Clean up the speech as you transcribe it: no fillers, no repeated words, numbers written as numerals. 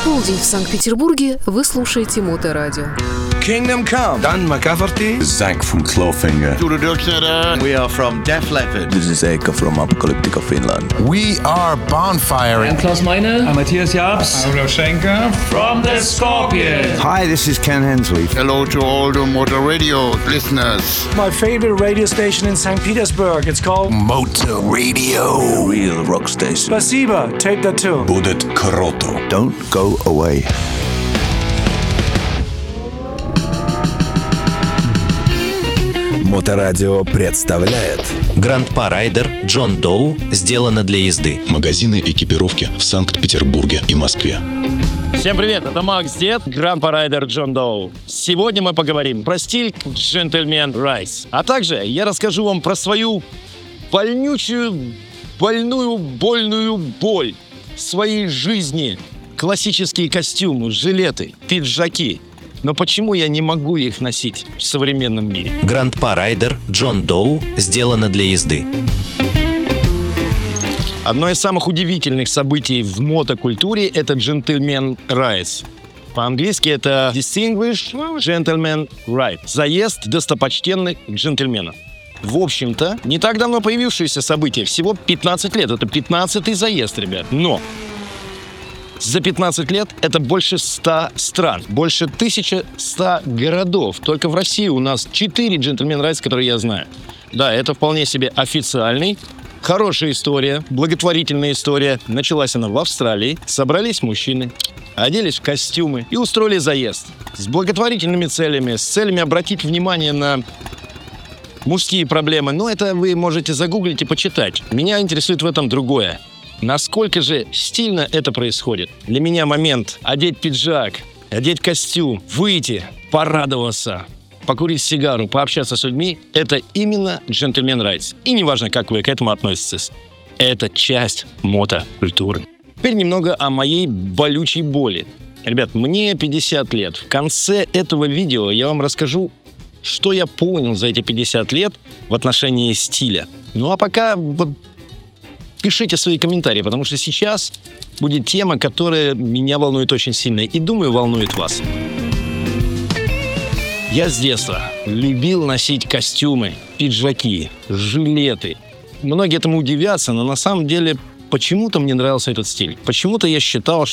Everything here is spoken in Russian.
полдень в Санкт-Петербурге. Вы слушаете Моторадио. Kingdom Come. Dan McCafferty. Zack from Clawfinger. We are from Def Leppard. This is Eka from Apocalyptica, Finland. We are Bonfire. I'm Klaus Meine. I'm Matthias Jabs. I'm Roshenka. From the Scorpions. Hi, this is Ken Hensley. Hello to all the Motor Radio listeners. My favorite radio station in St. Petersburg. It's called Motor Radio. A real rock station. Spasiba. Tape that too. Будет круто. Don't go away. Моторадио представляет Гранд-па Райдер Джон Доу сделано для езды. Магазины экипировки в Санкт-Петербурге и Москве. Всем привет, это Макс Дед, Гранд-па Райдер Джон Доу. Сегодня мы поговорим про стиль Gentleman Rides. А также я расскажу вам про свою больную боль своей жизни. Классические костюмы, жилеты, пиджаки. Но почему я не могу их носить в современном мире? Гранд-па Райдер Джон Доу сделано для езды. Одно из самых удивительных событий в мотокультуре – это Gentleman Rides. По-английски это Distinguished Gentleman Ride. Заезд достопочтенных джентльменов. В общем-то, не так давно появившееся событие, всего 15 лет. Это 15-й заезд, ребят. Но за 15 лет это больше 100 стран, больше 1100 городов. Только в России у нас 4 Gentleman Rides, которые я знаю. Да, это вполне себе официальный. Хорошая история, благотворительная история. Началась она в Австралии. Собрались мужчины, оделись в костюмы и устроили заезд. С благотворительными целями, с целями обратить внимание на мужские проблемы. Но это вы можете загуглить и почитать. Меня интересует в этом другое. Насколько же стильно это происходит? Для меня момент одеть пиджак, одеть костюм, выйти, порадоваться, покурить сигару, пообщаться с людьми – это именно Gentleman Rides. И неважно, как вы к этому относитесь. Это часть мотокультуры. Теперь немного о моей болючей боли. Ребят, мне 50 лет. В конце этого видео я вам расскажу, что я понял за эти 50 лет в отношении стиля. Ну а пока пишите свои комментарии, потому что сейчас будет тема, которая меня волнует очень сильно и, думаю, волнует вас. Я с детства любил носить костюмы, пиджаки, жилеты. Многие этому удивятся, но на самом деле почему-то мне нравился этот стиль. Почему-то я считал,